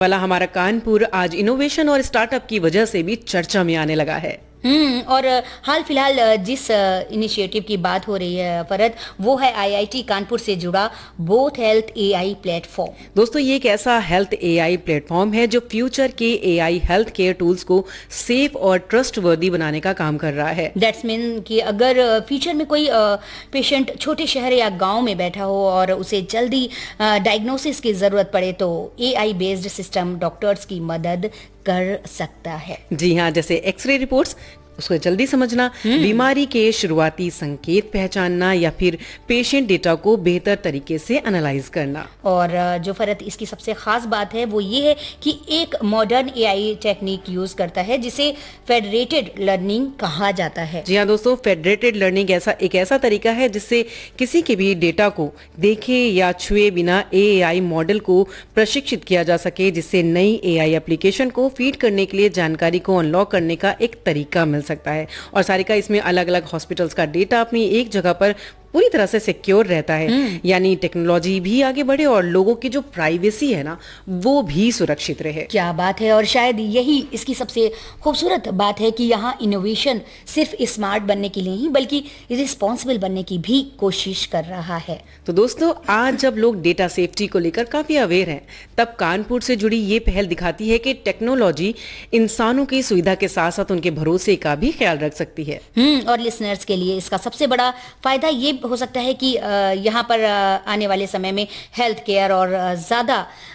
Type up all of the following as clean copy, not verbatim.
वाला हमारा कानपुर आज इनोवेशन और स्टार्टअप की वजह से भी चर्चा में आने लगा है। और हाल फिलहाल जिस इनिशिएटिव की बात हो रही है फरहत, वो है आईआईटी कानपुर से जुड़ा बोथ हेल्थ एआई प्लेटफॉर्म। दोस्तों, ये एक ऐसा हेल्थ एआई प्लेटफॉर्म है जो फ्यूचर के एआई हेल्थ केयर टूल्स को सेफ और ट्रस्टवर्दी बनाने का काम कर रहा है। दैट्स मीन कि अगर फ्यूचर में कोई पेशेंट छोटे शहर या गांव में बैठा हो और उसे जल्दी डायग्नोसिस की जरूरत पड़े तो एआई बेस्ड सिस्टम डॉक्टर्स की मदद कर सकता है। जी हाँ, जैसे एक्सरे रिपोर्ट्स उसको जल्दी समझना, बीमारी के शुरुआती संकेत पहचानना या फिर पेशेंट डेटा को बेहतर तरीके से एनालाइज करना। और जो फरहत इसकी सबसे खास बात है वो ये है कि एक मॉडर्न एआई टेक्निक यूज करता है जिसे फेडरेटेड लर्निंग कहा जाता है। जी हाँ दोस्तों, फेडरेटेड लर्निंग एक ऐसा तरीका है जिससे किसी के भी डेटा को देखे या छुए बिना एआई मॉडल को प्रशिक्षित किया जा सके, जिससे नई एआई एप्लीकेशन को फीड करने के लिए जानकारी को अनलॉक करने का एक तरीका मिल सकता है। और सारिका, इसमें अलग अलग हॉस्पिटल्स का डेटा अपनी एक जगह पर पूरी तरह से सिक्योर रहता है, यानी टेक्नोलॉजी भी आगे बढ़े और लोगों की जो प्राइवेसी है ना वो भी सुरक्षित रहे। क्या बात है। और शायद यही इसकी सबसे खूबसूरत बात है कि यहाँ इनोवेशन सिर्फ स्मार्ट बनने के लिए ही बल्कि रिस्पॉन्सिबल बनने की भी कोशिश कर रहा है। तो दोस्तों, आज जब लोग डेटा सेफ्टी को लेकर काफी अवेयर हैं, तब कानपुर से जुड़ी ये पहल दिखाती है कि टेक्नोलॉजी इंसानों की सुविधा के साथ साथ उनके भरोसे का भी ख्याल रख सकती है। और लिसनर्स के लिए इसका सबसे बड़ा फायदा ये हो सकता है कि यहाँ पर आने वाले समय में हेल्थ केयर और ज़्यादा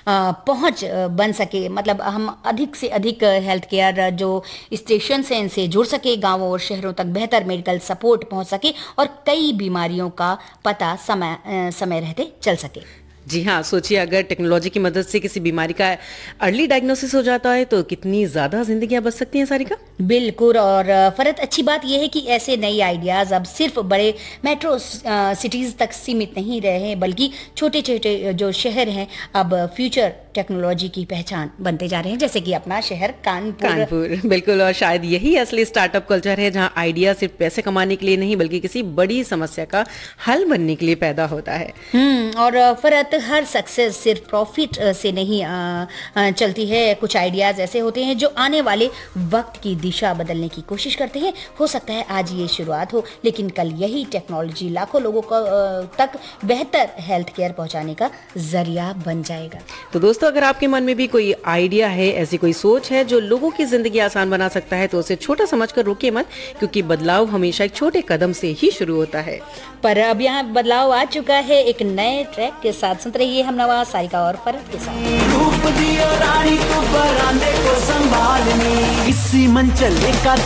पहुँच बन सके, मतलब हम अधिक से अधिक हेल्थ केयर जो स्टेशन हैं इनसे जुड़ सके, गांवों और शहरों तक बेहतर मेडिकल सपोर्ट पहुँच सके और कई बीमारियों का पता समय रहते चल सके। जी हाँ, सोचिए अगर टेक्नोलॉजी की मदद से किसी बीमारी का अर्ली डायग्नोसिस हो जाता है तो कितनी ज्यादा जिंदगियां बच सकती हैं सारिका। बिल्कुल। और फरहत, अच्छी बात यह है कि ऐसे नए आइडियाज अब सिर्फ बड़े मेट्रो सिटीज तक सीमित नहीं रहे हैं, बल्कि छोटे छोटे जो शहर हैं अब फ्यूचर टेक्नोलॉजी की पहचान बनते जा रहे हैं, जैसे कि अपना शहर कानपुर। बिल्कुल। और शायद यही असली स्टार्टअप कल्चर है, जहाँ आइडिया सिर्फ पैसे कमाने के लिए नहीं बल्कि किसी बड़ी समस्या का हल बनने के लिए पैदा होता है। और फरहत, हर सक्सेस सिर्फ प्रॉफिट से नहीं चलती है। कुछ आइडियाज ऐसे होते हैं जो आने वाले वक्त की दिशा बदलने की कोशिश करते हैं। हो सकता है आज ये शुरुआत हो, लेकिन कल यही टेक्नोलॉजी लाखों लोगों को तक बेहतर हेल्थ केयर पहुंचाने का जरिया बन जाएगा। तो दोस्तों, अगर आपके मन में भी कोई आइडिया है, ऐसी कोई सोच है जो लोगों की जिंदगी आसान बना सकता है, तो उसे छोटा समझकर रोकिए मत, क्योंकि बदलाव हमेशा एक छोटे कदम से ही शुरू होता है। पर अब यहाँ बदलाव आ चुका है एक नए ट्रैक के साथ। सुनते रहिए हम नवा सारिका और फरहत के साथ। रूप दिया रानी को बरामदे को संभालनी, इसी मंचल का